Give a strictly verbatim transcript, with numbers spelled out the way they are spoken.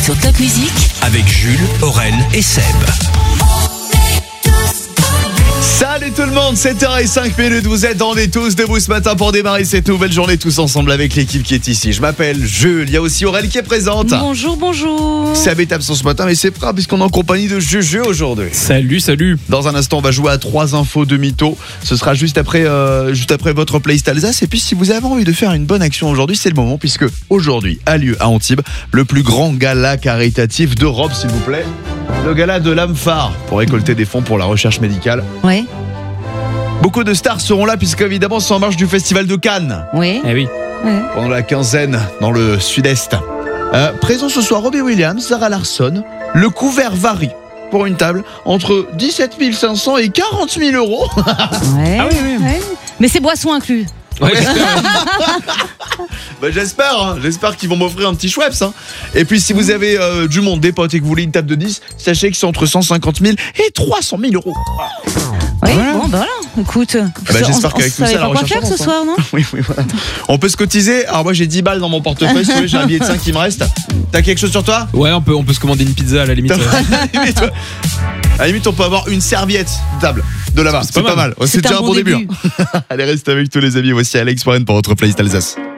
sur Top Music avec Jules, Aurel et Seb. Salut tout le monde, sept heures cinq minutes, vous êtes on est tous debout ce matin pour démarrer cette nouvelle journée tous ensemble avec l'équipe qui est ici. Je m'appelle Jules, il y a aussi Aurel qui est présente. Bonjour, bonjour. C'est est absent ce matin mais c'est pas grave puisqu'on est en compagnie de Juju aujourd'hui. Salut, salut. Dans un instant on va jouer à trois infos de mytho. Ce sera juste après, euh, juste après votre playlist Alsace. Et puis si vous avez envie de faire une bonne action aujourd'hui, c'est le moment puisque aujourd'hui a lieu à Antibes le plus grand gala caritatif d'Europe s'il vous plaît. Le gala de l'âme phare pour récolter des fonds pour la recherche médicale. Ouais. Beaucoup de stars seront là puisqu'évidemment c'est en marge du festival de Cannes. Oui. Eh oui. Ouais. Pendant la quinzaine dans le sud-est. Euh, présent ce soir Robbie Williams, Zara Larsson. Le couvert varie pour une table entre dix-sept mille cinq cents et quarante mille euros. Ouais. Ah oui, oui. Ouais. Mais c'est boissons inclus. Ouais, j'espère. Bah, j'espère, hein. J'espère qu'ils vont m'offrir un petit Schweppes. Hein. Et puis si vous avez euh, du monde, des potes et que vous voulez une table de dix, sachez que c'est entre cent cinquante mille et trois cent mille euros. Oui, Voilà. bon, bah voilà. Écoute, Bah, j'espère on, qu'avec on tout ça, savait la pas quoi recherche faire ce avance, soir, non? Oui, oui, voilà. On peut se cotiser. Alors moi j'ai dix balles dans mon portefeuille, si vous voulez, j'ai un billet de cinq qui me reste. T'as quelque chose sur toi? Ouais, on peut, on peut se commander une pizza à la limite. À la limite, ouais. À la limite, on peut avoir une serviette de table de là-bas. C'est pas pas mal. mal. C'est C'est déjà un un bon bon début. début. Allez, restez avec tous les amis. Voici Alex Warren pour votre playlist Alsace.